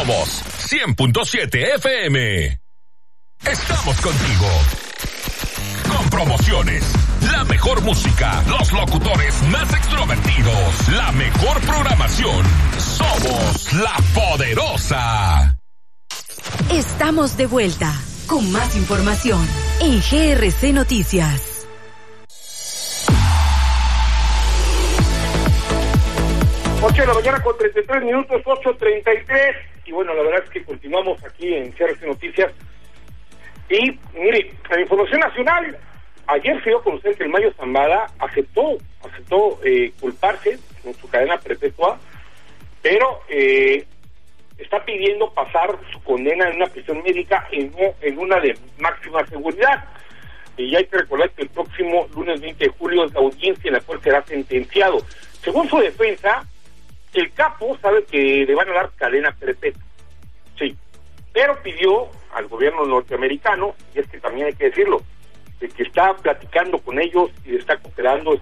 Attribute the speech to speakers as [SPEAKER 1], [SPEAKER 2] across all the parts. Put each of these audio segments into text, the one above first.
[SPEAKER 1] Somos 100.7 FM. Estamos contigo. Con promociones, la mejor música, los locutores más extrovertidos, la mejor programación. Somos La Poderosa.
[SPEAKER 2] Estamos de vuelta con más información en GRC Noticias.
[SPEAKER 3] 8 de la mañana con 33 minutos, 8:33. Y bueno, la verdad es que continuamos aquí en GRC Noticias. Y mire, la información nacional, ayer se dio a conocer que el Mayo Zambada aceptó culparse con su cadena perpetua, pero está pidiendo pasar su condena en una prisión médica y no en una de máxima seguridad. Y hay que recordar que el próximo lunes 20 de julio es la audiencia en la cual será sentenciado. Según su defensa, el capo sabe que le van a dar cadena perpetua, sí, pero pidió al gobierno norteamericano, y es que también hay que decirlo, de que está platicando con ellos y está cooperando,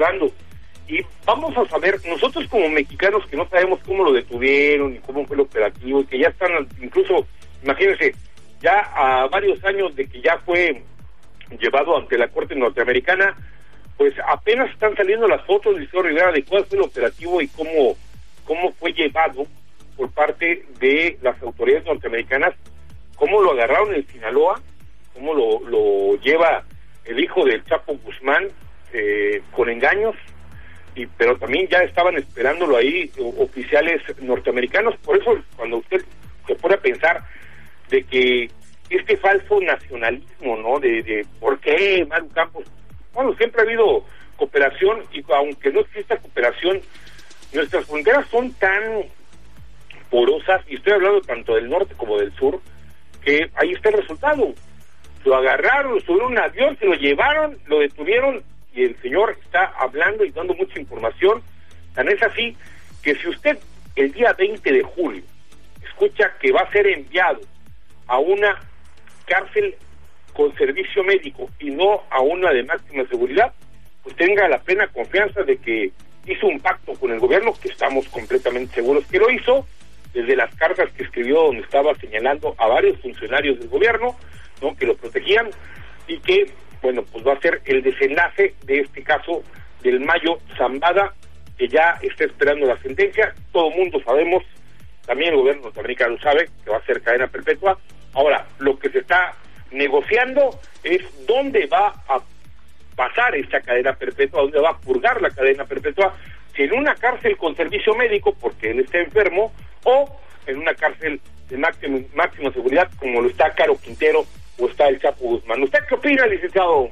[SPEAKER 3] y vamos a saber, nosotros como mexicanos que no sabemos cómo lo detuvieron y cómo fue el operativo, y que ya están, incluso, imagínense, ya a varios años de que ya fue llevado ante la Corte Norteamericana, pues apenas están saliendo las fotos de Isidro Rivera de cuál fue el operativo y cómo fue llevado por parte de las autoridades norteamericanas, cómo lo agarraron en Sinaloa, cómo lo lleva el hijo del Chapo Guzmán con engaños, pero también ya estaban esperándolo ahí oficiales norteamericanos. Por eso cuando usted se pone a pensar de que este falso nacionalismo, ¿no? De ¿por qué Maru Campos? Bueno, siempre ha habido cooperación, y aunque no exista cooperación, nuestras fronteras son tan porosas, y estoy hablando tanto del norte como del sur, que ahí está el resultado. Lo agarraron, lo subieron a un avión, se lo llevaron, lo detuvieron, y el señor está hablando y dando mucha información. Tan es así que si usted el día 20 de julio escucha que va a ser enviado a una cárcel con servicio médico y no a una de máxima seguridad, pues tenga la plena confianza de que hizo un pacto con el gobierno, que estamos completamente seguros que lo hizo, desde las cartas que escribió donde estaba señalando a varios funcionarios del gobierno, ¿no?, que lo protegían, y que, bueno, pues va a ser el desenlace de este caso del Mayo Zambada, que ya está esperando la sentencia. Todo el mundo sabemos, también el gobierno norteamericano sabe que va a ser cadena perpetua. Ahora, lo que se está negociando es dónde va a pasar esta cadena perpetua, dónde va a purgar la cadena perpetua, si en una cárcel con servicio médico porque él está enfermo, o en una cárcel de máxima seguridad como lo está Caro Quintero o está el Chapo Guzmán. ¿Usted qué opina, licenciado?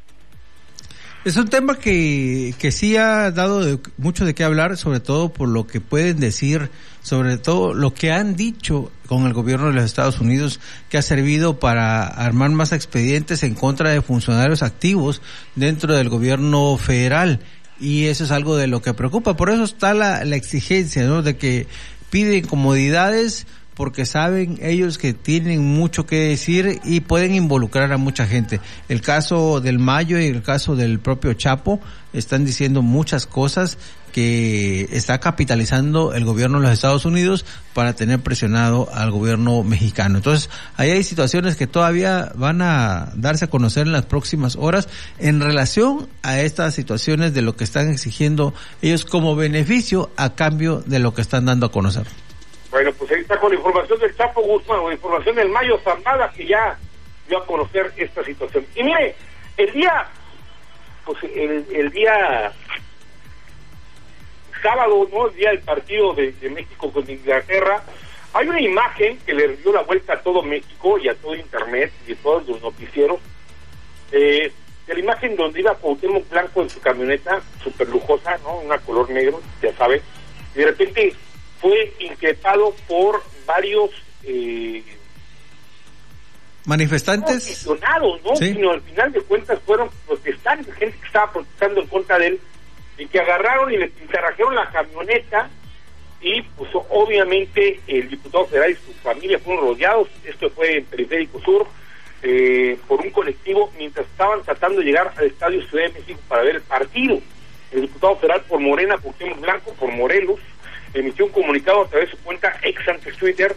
[SPEAKER 4] Es un tema que sí ha dado mucho de qué hablar, sobre todo por lo que pueden decir, sobre todo lo que han dicho con el gobierno de los Estados Unidos, que ha servido para armar más expedientes en contra de funcionarios activos dentro del gobierno federal, y eso es algo de lo que preocupa. Por eso está la exigencia, ¿no?, de que piden comodidades, porque saben ellos que tienen mucho que decir y pueden involucrar a mucha gente. El caso del Mayo y el caso del propio Chapo están diciendo muchas cosas que está capitalizando el gobierno de los Estados Unidos para tener presionado al gobierno mexicano. Entonces, ahí hay situaciones que todavía van a darse a conocer en las próximas horas en relación a estas situaciones de lo que están exigiendo ellos como beneficio a cambio de lo que están dando a conocer.
[SPEAKER 3] Bueno, pues ahí está con la información del Chapo Guzmán, o la información del Mayo Zambada, que ya dio a conocer esta situación. Y mire, el día sábado, ¿no?, el día del partido de México con Inglaterra, hay una imagen que le dio la vuelta a todo México y a todo internet y a todos los noticieros, de la imagen donde iba Cuauhtémoc Blanco en su camioneta súper lujosa, ¿no?, una color negro, ya sabe, y de repente fue increpado por varios
[SPEAKER 4] manifestantes,
[SPEAKER 3] no aficionados, ¿no? Sí. Sino al final de cuentas fueron protestantes, gente que estaba protestando en contra de él, y que agarraron y le pintarrajearon la camioneta, y pues obviamente el diputado federal y su familia fueron rodeados. Esto fue en Periférico Sur, por un colectivo, mientras estaban tratando de llegar al Estadio Ciudad de México para ver el partido. El diputado federal por Morena, Cuauhtémoc Blanco, por Morelos, emitió un comunicado a través de su cuenta ex antes Twitter,